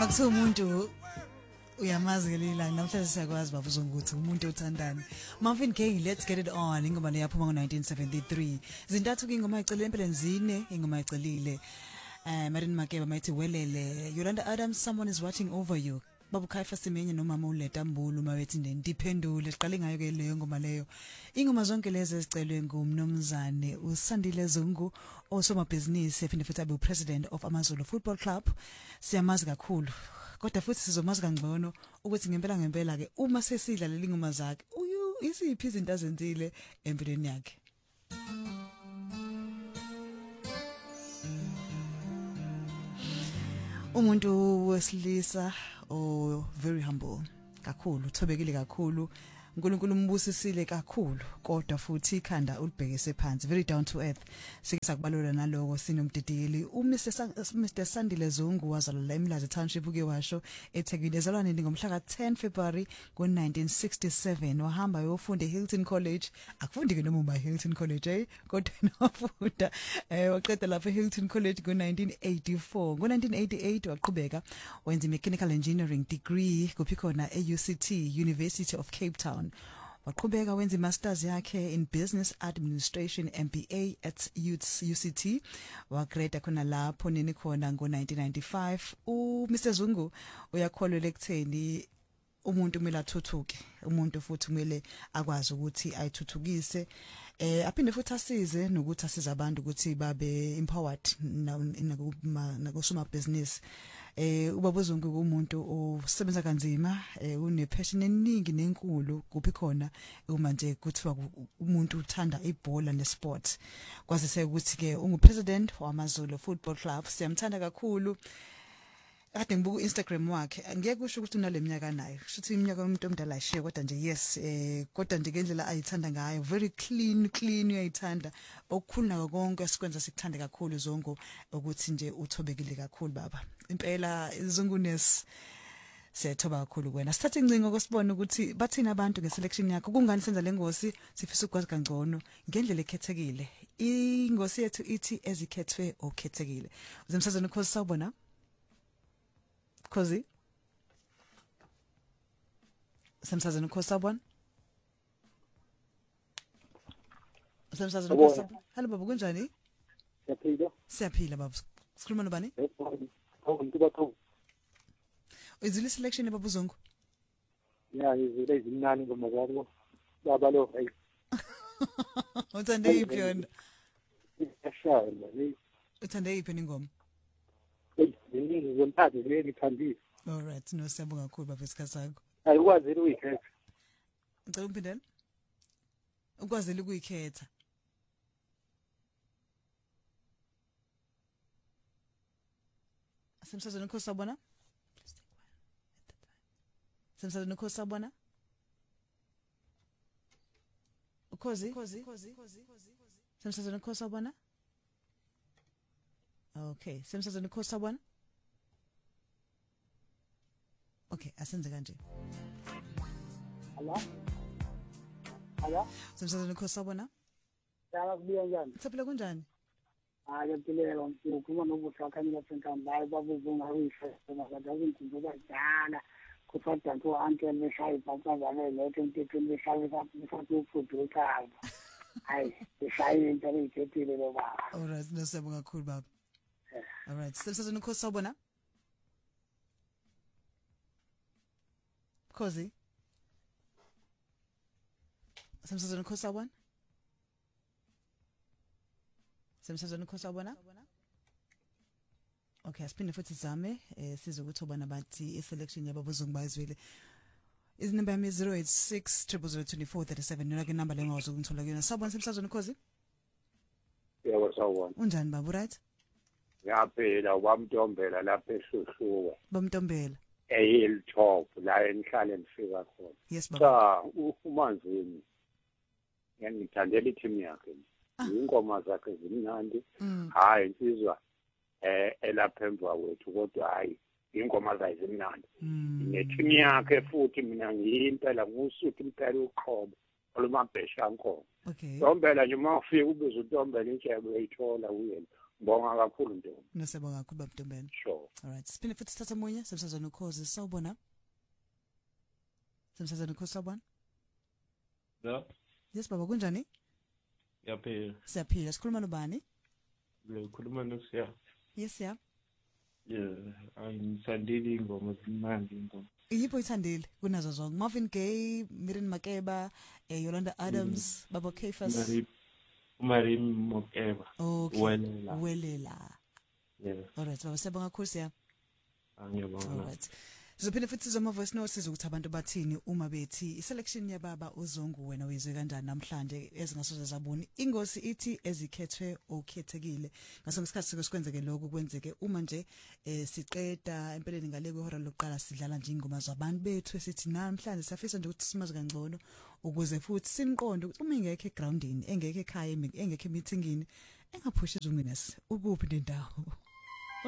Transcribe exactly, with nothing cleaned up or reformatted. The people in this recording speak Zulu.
Makuthi umuntu uyamazi ngelila namhlanje siyakwazi baba uzonguthi umuntu othandani. Marvin Gaye, Let's Get It On, ingoma leyaphuma ngo nineteen seventy-three. Zintathu ke ingoma ecelile empeleni zine ingoma ecelile. Eh Martin Makeba mayithi welele. Yolanda Adams, Someone Is Watching Over You. Babu Khaifa Simenye nomama uLeta Mbulu mabethi ndiphendule siqale ngayo ke leyo ngoma leyo. Ingoma zonke lezi ezicelwe ngumnomzane uSandile Zungu osomabhizinisi ephinde futhi abe upresident of Amazulu Football Club. Siyamazi kakhulu. Kodwa futhi sizomazi kangcono ukuthi ngempela ngempela ke uma sesidla leli ngoma zakhe uyu isiphi izinto azenzile empilweni yakhe. Umuntu wesilisa o very humble kakhulu, uthobekile kakhulu, uNkulunkulu umbusisile kakhulu, kodwa futhi ikhanda ulibhekise phansi, very down to earth. Sikisakubalola naloko sinomdidiyeli uMr Sandile Zungu wazalwa la eMlazi Township uke washo eThekwini, ezalwane ngomhla ka ten February ngo nineteen sixty-seven. Wahamba yofunda eHilton College, akufundi ke noma eHilton College eh kodwa wafunda eh waqeda lapha eHilton College ngo nineteen eighty-four. Ngo nineteen eighty-eight waqhubeka wenza mechanical engineering degree kuphikona e U C T, University of Cape Town. Waqhubeka wenza masters yakhe in business administration M B A at U C T. Wagrade khona lapho nini khona ngo nineteen ninety-five. uMr Zungu uyakholwa ekutheni umuntu kumele athuthuke, umuntu futhi kumele akwazi ukuthi ayithuthukise, eh aphinde futhi asize nokuthi asize abantu ukuthi babe empowered nakusoma business. Eh ubaba Zungu umuntu osebenza kanzima, eh une passion eningi nenkulu kuphi khona uma nje kuthiwa umuntu uthanda ibhola nesport. Kwazise ukuthi ke ungupresident wamaZulu Football Club. Siyamthanda kakhulu. Kade ngibuka Instagram wakhe angeke kusho ukuthi unaleminyaka nayo, shuthi iminyaka yomuntu omdala ayishiye, kodwa nje yes eh kodwa nje ngendlela ayithanda ngayo, very clean clean uyayithanda, okukhulu nako konke esikwenza sikuthande kakhulu Zongo, ukuthi nje uthobekile kakhulu baba. Impela Zungunes siyathoba kakhulu kuwena. Sithathe incingo kusibona ukuthi bathina abantu ngeselection yakho, kungani senza lengosi, sifisa ukwazi kangcono ngendlela ekhethekile. Ingosi yethu ithi ezikhethwe okhethekile. Uzemsazana ukhosi sawubona Khosi Semsazana ukhosi sawubona Semsazana ukhosi sawubona. Hello baba kunjani? Siyaphila. Siyaphila baba. Sikhuluma nobani? Oh ngikubatho. Izile selection baba Zungu? Ya izile izinani ngoma zakho. Baba lo hey. Uthande iphi yona? Ashaya le. Uthande iphi ingoma? Yini ngomthathu le ngithandile. All right, no siyabonga kakhulu baba isikhathakho. Ayikwazi ukuyikhetha. Ngicela uphindele. Ukwazile ukuyikhetha. Semsazana ukhosi sawubona? Semsazana ukhosi sawubona? Ukhosi? Semsazana ukhosi sawubona? Okay, semsazana ukhosi sawubona? Okay, asenze kanje. Hello? Hello? Semsazana ukhosi sawubona? Yala kubiya njani? Saphila kunjani? Hayi ngempilelo ngikukhuluma nobuhlakani basenkamba hayi babuzunga uyishela ngadazi ngikuba jana kuthanda nto anke meshayi bazazana lethe intethweni beshayi bathi ufudu ekhaya. Hayi beshayi into eyithethile lo baba. All right, no siyabonga kakhulu baba. All right, semsazana ukhosi sawubona? Khosi? Semsazana ukhosi sawubona? Semsazana ukhosi sawubona? Okay, asiphinde futhi sizame eh sizokuthi obana bathi iselection yababo Zungu bayizwile. Is number yami zero eight six zero zero two four three seven. Nona ke number lengazo ukuthola kuyona. Sawubona semsazana ukhosi? Yebo sawubona. Unjani baba, right? Yaphela ubamntombela lapha eShushuwa. Bamntombela. eHilltop la enihlale nifika khona. Yes baba. Cha uManzini ngiyithandela i-team yakhe. Ingoma zakhe zimnandi. Hayi insizwa eh elapha emva kwethu kodwa hayi ingoma zakhe zimnandi. Ne-team yakhe futhi mina ngiyimpela ngusuthi impela uqhobo olumabhesha nkongo. Okay. Ntombela nje uma ufika ubuza uNtombela intshebo uyithola uyena. Ngibonga kakhulu Ntombi. Nosebonga kakhulu babntombeni. Sure. All right. Siphinde futhi sithatha omunye semsazweni ukhozi sawubona. Semsazweni ukhozi sawubona. Yeah. Yes baba kunjani? Yaphila. Siyaphila. Sikhuluma nobani? Ngikhuluma noSiya. Yes ya. Yeah, angisandile ingoma zimnandi ingoma. Yipho ithandile kunazo zonke. Marvin Gaye, Miriam Makeba, eh, Yolanda Adams, mm. Baba Kefas. Mari Mari Makeba. Okay. Welela. Welela. Yeah. All right. Baba siyabonga kakhulu siya. Angiyabonga. All right. Sizophinde futhi sizoma voice note siza ukuthi abantu bathini uma bethi iselection yababa uZungu wena uyizwe kanjani namhlanje ezingasoze zaboni ingosi ithi ezikhethwe okhethekile ngaso ngesikhathi sokwenzeke lokho kwenzeke uma nje eh, siqeda empeleni ngale kwehora lokuqala sidlala nje ingoma zabantu bethu esithi namhlanje siyafisa nje ukuthi simaze kangcono ukuze futhi sinqonde ukuthi uma ingekho egroundini engekho ekhaya engekho emeetingini engaphusha izungines ukuphi nendawo